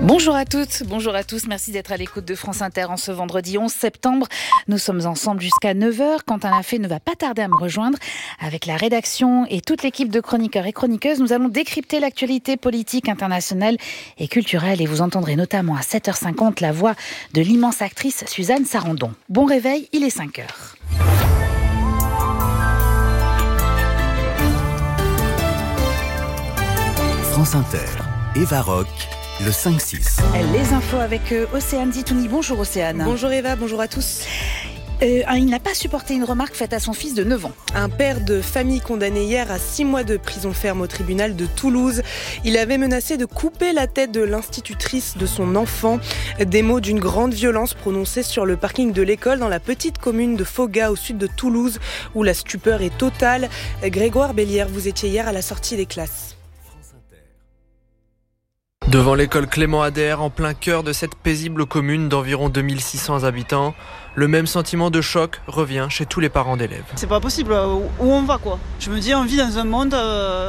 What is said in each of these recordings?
Bonjour à toutes, bonjour à tous. Merci d'être à l'écoute de France Inter en ce vendredi 11 septembre. Nous sommes ensemble jusqu'à 9h. Quentin Lafay ne va pas tarder à me rejoindre. Avec la rédaction et toute l'équipe de chroniqueurs et chroniqueuses, nous allons décrypter l'actualité politique, internationale et culturelle. Et vous entendrez notamment à 7h50 la voix de l'immense actrice Suzanne Sarandon. Bon réveil, il est 5h. France Inter, Eva Rock, le 5-6. Les infos avec Océane Zitouni. Bonjour Océane. Bonjour Eva, bonjour à tous. Il n'a pas supporté une remarque faite à son fils de 9 ans. Un père de famille condamné hier à 6 mois de prison ferme au tribunal de Toulouse. Il avait menacé de couper la tête de l'institutrice de son enfant. Des mots d'une grande violence prononcés sur le parking de l'école dans la petite commune de Foga au sud de Toulouse où la stupeur est totale. Grégoire Bellière, vous étiez hier à la sortie des classes. Devant l'école Clément Ader, en plein cœur de cette paisible commune d'environ 2600 habitants, le même sentiment de choc revient chez tous les parents d'élèves. C'est pas possible, où on va quoi. Je me dis, on vit dans un monde,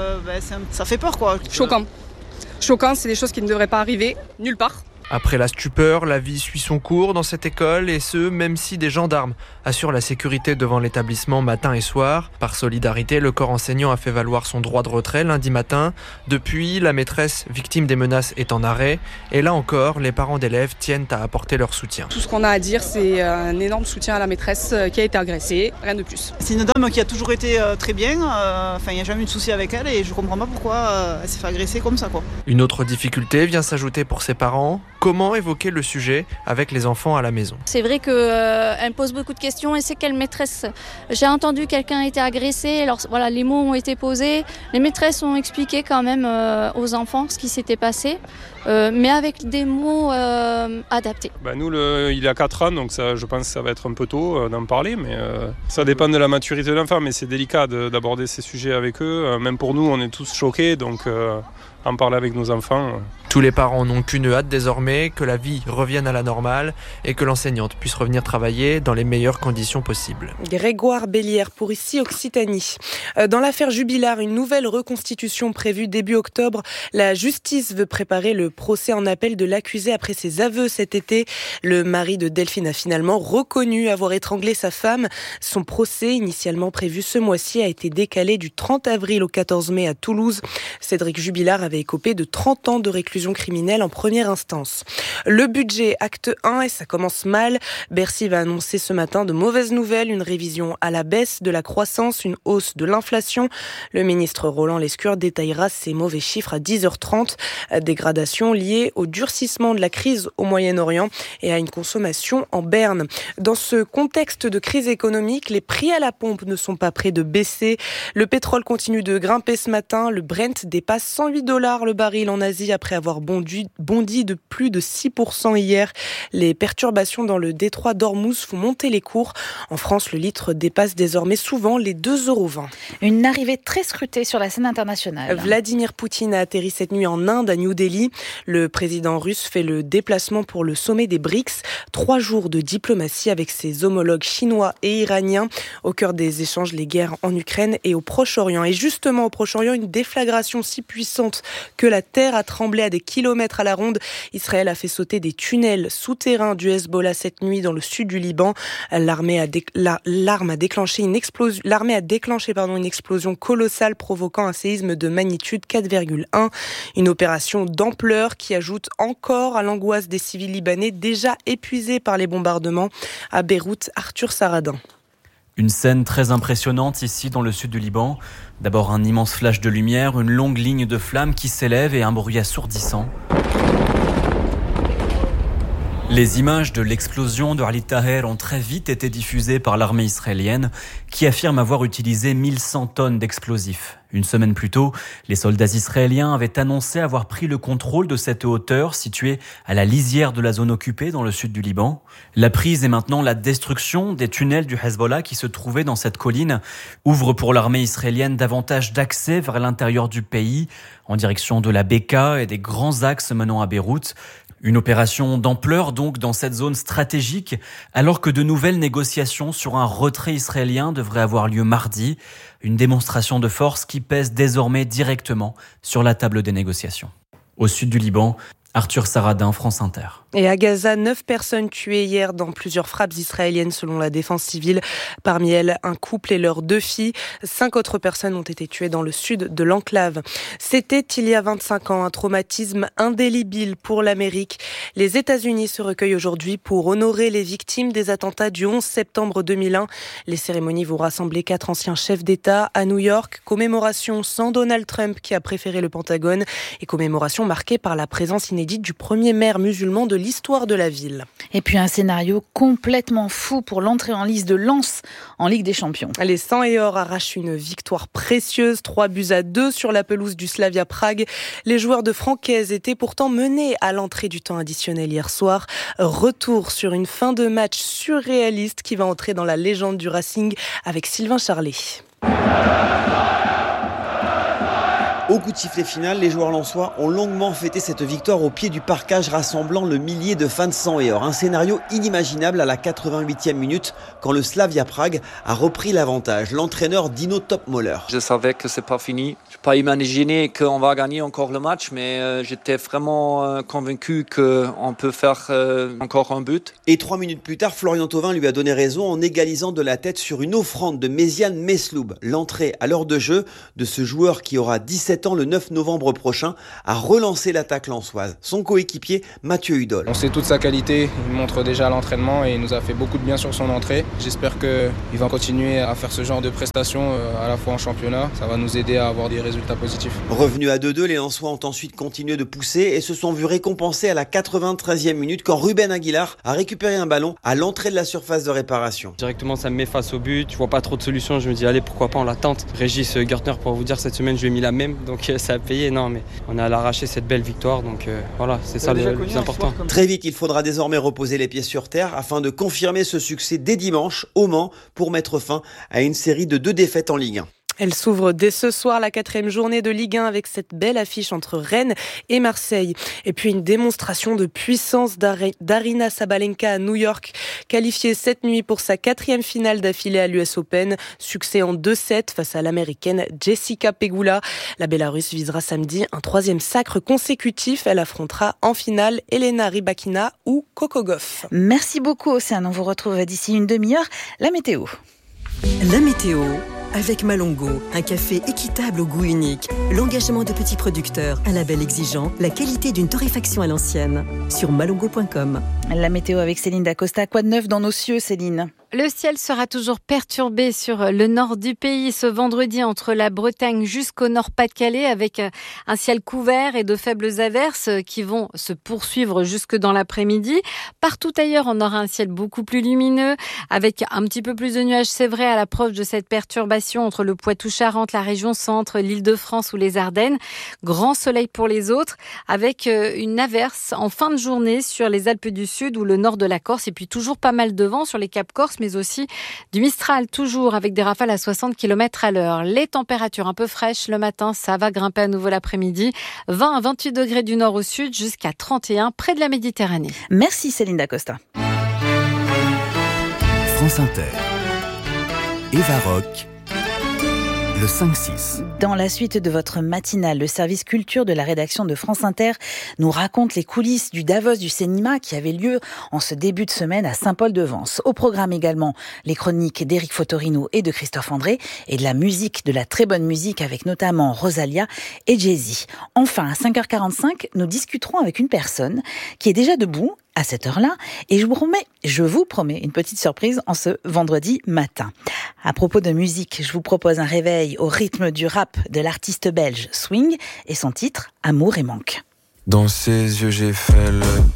ça fait peur quoi. Choquant, c'est des choses qui ne devraient pas arriver nulle part. Après la stupeur, la vie suit son cours dans cette école et ce, même si des gendarmes assurent la sécurité devant l'établissement matin et soir. Par solidarité, le corps enseignant a fait valoir son droit de retrait lundi matin. Depuis, la maîtresse, victime des menaces, est en arrêt. Et là encore, les parents d'élèves tiennent à apporter leur soutien. Tout ce qu'on a à dire, c'est un énorme soutien à la maîtresse qui a été agressée, rien de plus. C'est une dame qui a toujours été très bien, il n'y a jamais eu de souci avec elle et je comprends pas pourquoi elle s'est fait agresser comme ça quoi. Une autre difficulté vient s'ajouter pour ses parents. Comment évoquer le sujet avec les enfants à la maison ? C'est vrai qu'elle pose beaucoup de questions et c'est quelle maîtresse. J'ai entendu quelqu'un a été agressé, alors voilà, les mots ont été posés. Les maîtresses ont expliqué quand même aux enfants ce qui s'était passé, mais avec des mots adaptés. Nous, il a 4 ans, donc ça, je pense que ça va être un peu tôt d'en parler, mais ça dépend de la maturité de l'enfant, mais c'est délicat d'aborder ces sujets avec eux. Même pour nous, on est tous choqués, donc en parler avec nos enfants. Tous les parents n'ont qu'une hâte désormais, que la vie revienne à la normale et que l'enseignante puisse revenir travailler dans les meilleures conditions possibles. Grégoire Bellière pour ici Occitanie. Dans l'affaire Jubilard, une nouvelle reconstitution prévue début octobre. La justice veut préparer le procès en appel de l'accusé après ses aveux cet été. Le mari de Delphine a finalement reconnu avoir étranglé sa femme. Son procès, initialement prévu ce mois-ci, a été décalé du 30 avril au 14 mai à Toulouse. Cédric Jubilard avait écopé de 30 ans de réclusion criminelle en première instance. Le budget, acte 1, et ça commence mal. Bercy va annoncer ce matin de mauvaises nouvelles, une révision à la baisse de la croissance, une hausse de l'inflation. Le ministre Roland Lescure détaillera ces mauvais chiffres à 10h30. Dégradation liée au durcissement de la crise au Moyen-Orient et à une consommation en berne. Dans ce contexte de crise économique, les prix à la pompe ne sont pas près de baisser. Le pétrole continue de grimper ce matin. Le Brent dépasse $108 le baril en Asie après avoir bondi de plus de 6% hier. Les perturbations dans le détroit d'Ormuz font monter les cours. En France, le litre dépasse désormais souvent les 2,20 €. Une arrivée très scrutée sur la scène internationale. Vladimir Poutine a atterri cette nuit en Inde, à New Delhi. Le président russe fait le déplacement pour le sommet des BRICS. 3 jours de diplomatie avec ses homologues chinois et iraniens. Au cœur des échanges, les guerres en Ukraine et au Proche-Orient. Et justement, au Proche-Orient, une déflagration si puissante que la terre a tremblé à des kilomètres à la ronde. Israël a fait sauter des tunnels souterrains du Hezbollah cette nuit dans le sud du Liban. L'armée a déclenché une explosion colossale provoquant un séisme de magnitude 4,1. Une opération d'ampleur qui ajoute encore à l'angoisse des civils libanais déjà épuisés par les bombardements. À Beyrouth, Arthur Saradin. Une scène très impressionnante ici dans le sud du Liban. D'abord un immense flash de lumière, une longue ligne de flammes qui s'élève et un bruit assourdissant. Les images de l'explosion de Ali Taher ont très vite été diffusées par l'armée israélienne qui affirme avoir utilisé 1100 tonnes d'explosifs. Une semaine plus tôt, les soldats israéliens avaient annoncé avoir pris le contrôle de cette hauteur située à la lisière de la zone occupée dans le sud du Liban. La prise et maintenant la destruction des tunnels du Hezbollah qui se trouvaient dans cette colline ouvre pour l'armée israélienne davantage d'accès vers l'intérieur du pays en direction de la Beka et des grands axes menant à Beyrouth. Une opération d'ampleur donc dans cette zone stratégique, alors que de nouvelles négociations sur un retrait israélien devraient avoir lieu mardi. Une démonstration de force qui pèse désormais directement sur la table des négociations. Au sud du Liban, Arthur Saradin, France Inter. Et à Gaza, 9 personnes tuées hier dans plusieurs frappes israéliennes selon la défense civile. Parmi elles, un couple et leurs 2 filles. 5 autres personnes ont été tuées dans le sud de l'enclave. C'était il y a 25 ans un traumatisme indélébile pour l'Amérique. Les États-Unis se recueillent aujourd'hui pour honorer les victimes des attentats du 11 septembre 2001. Les cérémonies vont rassembler 4 anciens chefs d'État à New York. Commémoration sans Donald Trump qui a préféré le Pentagone et commémoration marquée par la présence inédite du premier maire musulman de l'histoire de la ville. Et puis un scénario complètement fou pour l'entrée en lice de Lens en Ligue des Champions. Les 100 et or arrachent une victoire précieuse, 3-2 sur la pelouse du Slavia Prague. Les joueurs de Francaise étaient pourtant menés à l'entrée du temps additionnel hier soir. Retour sur une fin de match surréaliste qui va entrer dans la légende du Racing avec Sylvain Charlet. Au coup de sifflet final, les joueurs lensois ont longuement fêté cette victoire au pied du parcage rassemblant le millier de fans de 100 et or. Un scénario inimaginable à la 88e minute quand le Slavia Prague a repris l'avantage. L'entraîneur Dino Topmoller. Je savais que c'est pas fini. Je n'ai pas imaginé qu'on va gagner encore le match, mais j'étais vraiment convaincu qu'on peut faire encore un but. Et 3 minutes plus tard, Florian Thauvin lui a donné raison en égalisant de la tête sur une offrande de Méziane Mesloub. L'entrée à l'heure de jeu de ce joueur qui aura 17 ans le 9 novembre prochain a relancé l'attaque lensoise. Son coéquipier Mathieu Hudol. On sait toute sa qualité, il montre déjà à l'entraînement et il nous a fait beaucoup de bien sur son entrée. J'espère qu'il va continuer à faire ce genre de prestations à la fois en championnat. Ça va nous aider à avoir des résultats positifs. Revenus à 2-2, les Lensois ont ensuite continué de pousser et se sont vus récompensés à la 93e minute quand Ruben Aguilar a récupéré un ballon à l'entrée de la surface de réparation. Directement ça me met face au but, je vois pas trop de solutions, je me dis allez pourquoi pas on la tente. Régis Gertner pour vous dire cette semaine je lui ai mis la même donc ça a payé, non mais on a à l'arracher cette belle victoire donc voilà c'est ça le plus important. Très vite il faudra désormais reposer les pieds sur terre afin de confirmer ce succès dès dimanche au Mans pour mettre fin à une série de 2 défaites en Ligue 1. Elle s'ouvre dès ce soir la 4e journée de Ligue 1 avec cette belle affiche entre Rennes et Marseille. Et puis une démonstration de puissance d'Aryna Sabalenka à New York, qualifiée cette nuit pour sa 4e finale d'affilée à l'US Open. Succès en 2-7 face à l'américaine Jessica Pegula. La Bélarusse visera samedi un 3e sacre consécutif. Elle affrontera en finale Elena Rybakina ou Coco Gauff. Merci beaucoup Océane, on vous retrouve d'ici une demi-heure. La météo. La météo avec Malongo, un café équitable au goût unique, l'engagement de petits producteurs, un label exigeant, la qualité d'une torréfaction à l'ancienne. Sur malongo.com. La météo avec Céline Dacosta. Quoi de neuf dans nos cieux, Céline ? Le ciel sera toujours perturbé sur le nord du pays ce vendredi entre la Bretagne jusqu'au Nord-Pas-de-Calais avec un ciel couvert et de faibles averses qui vont se poursuivre jusque dans l'après-midi. Partout ailleurs, on aura un ciel beaucoup plus lumineux avec un petit peu plus de nuages, c'est vrai, à l'approche de cette perturbation entre le Poitou-Charentes, la région centre, l'Île-de-France ou les Ardennes. Grand soleil pour les autres avec une averse en fin de journée sur les Alpes du Sud ou le nord de la Corse et puis toujours pas mal de vent sur les Cap Corse mais aussi du Mistral, toujours avec des rafales à 60 km à l'heure. Les températures un peu fraîches le matin, ça va grimper à nouveau l'après-midi. 20 à 28 degrés du nord au sud, jusqu'à 31 près de la Méditerranée. Merci Céline Dacosta. France Inter. Eva Rock. Le 5-6. Dans la suite de votre matinale, le service culture de la rédaction de France Inter nous raconte les coulisses du Davos du cinéma qui avait lieu en ce début de semaine à Saint-Paul-de-Vence. Au programme également les chroniques d'Éric Fotorino et de Christophe André et de la musique, de la très bonne musique avec notamment Rosalia et Jay-Z. Enfin, à 5h45, nous discuterons avec une personne qui est déjà debout à cette heure-là, et je vous promets une petite surprise en ce vendredi matin. À propos de musique, je vous propose un réveil au rythme du rap de l'artiste belge Swing et son titre Amour et manque. Dans ses yeux j'ai fait le